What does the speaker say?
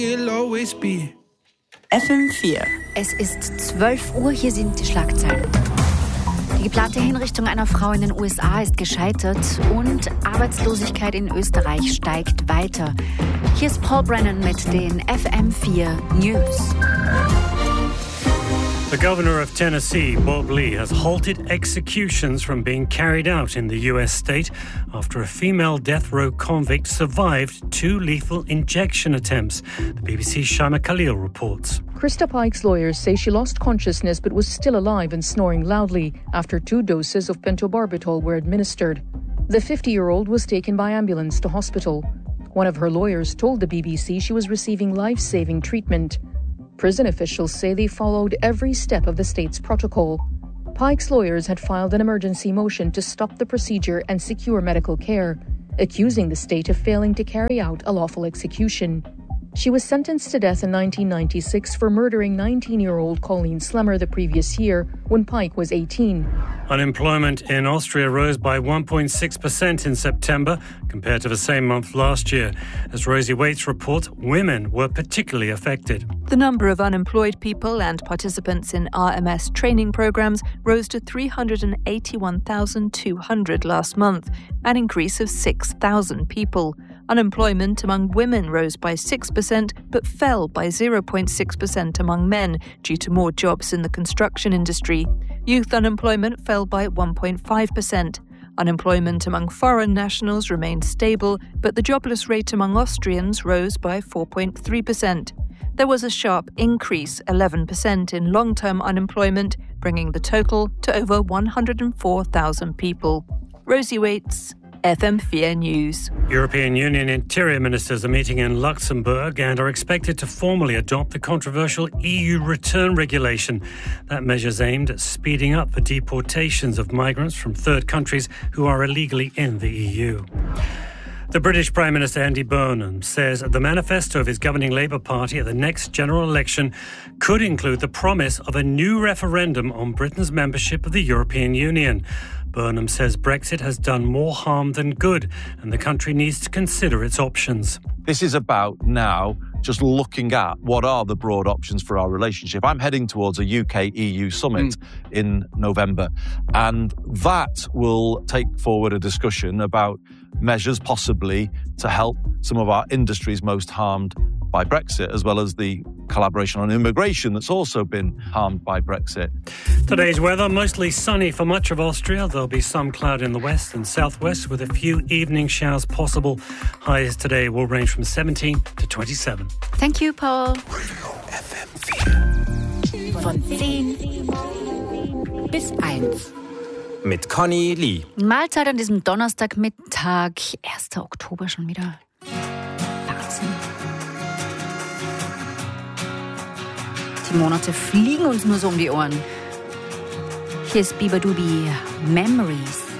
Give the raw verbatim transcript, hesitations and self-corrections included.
It'll always be. F M vier. Es ist zwölf Uhr, hier sind die Schlagzeilen. Die geplante Hinrichtung einer Frau in den U S A ist gescheitert und Arbeitslosigkeit in Österreich steigt weiter. Hier ist Paul Brennan mit den F M vier News. The governor of Tennessee, Bob Lee, has halted executions from being carried out in the U S state after a female death row convict survived two lethal injection attempts. The B B C's Shaima Khalil reports. Krista Pike's lawyers say she lost consciousness but was still alive and snoring loudly after two doses of pentobarbital were administered. The fifty-year-old was taken by ambulance to hospital. One of her lawyers told the B B C she was receiving life-saving treatment. Prison officials say they followed every step of the state's protocol. Pike's lawyers had filed an emergency motion to stop the procedure and secure medical care, accusing the state of failing to carry out a lawful execution. She was sentenced to death in nineteen ninety-six for murdering nineteen-year-old Colleen Slemmer the previous year when Pike was eighteen. Unemployment in Austria rose by one point six percent in September compared to the same month last year. As Rosie Waits reports, women were particularly affected. The number of unemployed people and participants in R M S training programs rose to three hundred eighty-one thousand two hundred last month, an increase of six thousand people. Unemployment among women rose by six percent but fell by zero point six percent among men due to more jobs in the construction industry. Youth unemployment fell by one point five percent. Unemployment among foreign nationals remained stable, but the jobless rate among Austrians rose by four point three percent. There was a sharp increase, eleven percent, in long-term unemployment, bringing the total to over one hundred four thousand people. Rosie Waits, F M four News. European Union interior ministers are meeting in Luxembourg and are expected to formally adopt the controversial E U return regulation. That measure's aimed at speeding up the deportations of migrants from third countries who are illegally in the E U. The British Prime Minister Andy Burnham says the manifesto of his governing Labour Party at the next general election could include the promise of a new referendum on Britain's membership of the European Union. Burnham says Brexit has done more harm than good and the country needs to consider its options. This is about now just looking at what are the broad options for our relationship. I'm heading towards a U K E U summit mm. in November, and that will take forward a discussion about measures possibly to help some of our industries most harmed by Brexit, as well as the collaboration on immigration that's also been harmed by Brexit. Today's weather, mostly sunny for much of Austria. There'll be some cloud in the west and southwest with a few evening showers possible. Highs today will range from seventeen to twenty-seven. Thank you, Paul. Radio F M vier. Von zehn bis eins. Mit Conny Lee. Mahlzeit an diesem Donnerstagmittag, erster Oktober schon wieder. Wahnsinn. Die Monate fliegen uns nur so um die Ohren. Hier ist Biba Dubi, Memories.